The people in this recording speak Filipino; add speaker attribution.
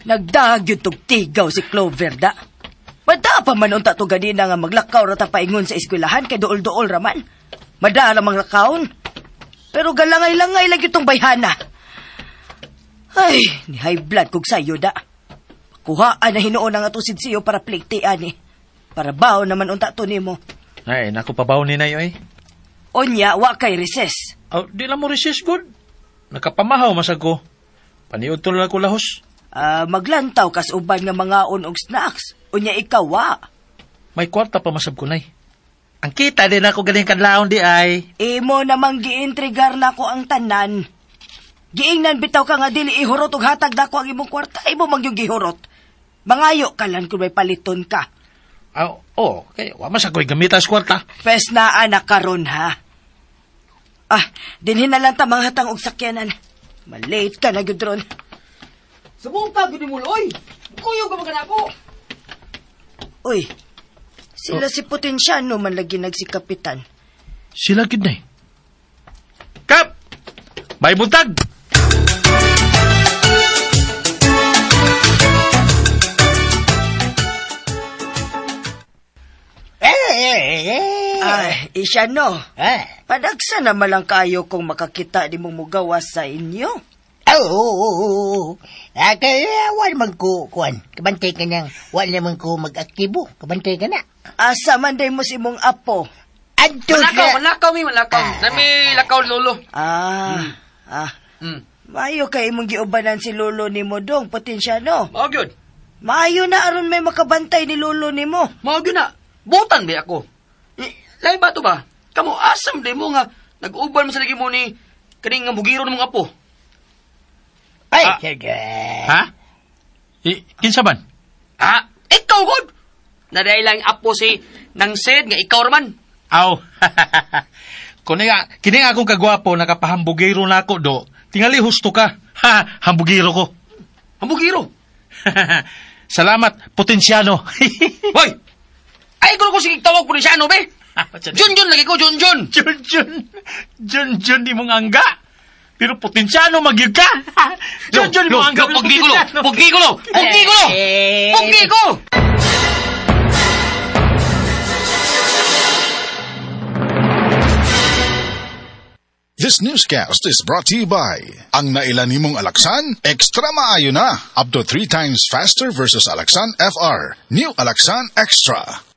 Speaker 1: Nagdagyod tog tigaw si Clover da. Mada pa man unta to ganina nga maglakaw rata paingon sa eskwelahan kay dool-dool raman. Mada ra maglakaon. Pero galangay-langay lagi tong bayhana. Ay, ni high blood kog sayo da. Kuhaan na hinuon ang atusid siyo para pliktian eh. Para baw naman unta to nimo.
Speaker 2: Ay, naku pabaw ni na yoy.
Speaker 1: Onya, wa kay recess.
Speaker 2: Oh, di lang mo resist good. Nakapamahaw masag ko. Paniud to lang ko lahos.
Speaker 1: Maglantaw kas uban nga mga og snacks. Unya ikaw, wa.
Speaker 2: May kwarta pa masab ko, nay. Ang kita din ako galing kadlaon di ay.
Speaker 1: Imo namang giintrigar na ko ang tanan. Giingnan bitaw ka nga dili ihurot og hatag dako ang imong kwarta. Imo mang yung gihurot. Mangayo ka lang kung may paliton ka.
Speaker 2: Kaya wa masag ko'y gamitas kwarta.
Speaker 1: Pes na anak karon ha. Dinhin na lang ta mga hatang og sakyanan. Malate ka na gudron.
Speaker 3: Subong ka, gudi mo, oy! Kuyo ka magana ko!
Speaker 1: Uy, sila si Potensyano man lagi nagsikapitan.
Speaker 2: Sila gid nay. Kap! May buntag!
Speaker 1: Isya no. Padagsa naman lang kayo kung makakita di mong mugawas sa inyo.
Speaker 4: Kaya wala man ko, kuwan. Kabantay ka niyang, wala naman ko mag-akibo. Kabantay ka na.
Speaker 1: Asa man day mo si mong apo?
Speaker 3: Malakaw. Nami lakaw lolo.
Speaker 1: Maayo kay imong giubanan si lolo ni mo dong, Potensyano.
Speaker 3: Mao gyud.
Speaker 1: Maayo na aron may makabantay ni lolo ni mo.
Speaker 3: Mao gyud na. Butan ba ako? Lain ba to ba? Kamo asam din mo nga nag-uban mo sa lagi mo ni kaning nga bugiro ng mga apo.
Speaker 4: Ay,
Speaker 2: Ha? Kinsa man?
Speaker 3: Ikaw god. Naday lang apo si nang said nga ikaw raman.
Speaker 2: Aw. Kini nga akong kagwapo nakapahambugiro na ako do. Tingali husto ka. Hambugiro ko.
Speaker 3: Hambugiro.
Speaker 2: Salamat, Potensyano.
Speaker 3: Hoy. Ay ko sige tawag Potensyano be. Junjun lagi ko Junjun.
Speaker 2: Junjun di mong angga. Pero Potensyano magyud ka. Junjun mo angga.
Speaker 3: Puggi ko.
Speaker 5: This newscast is brought to you by ang nailan nimong Alaksan, extra maayo na. Up to 3 times faster versus Alaksan FR. New Alaksan Extra.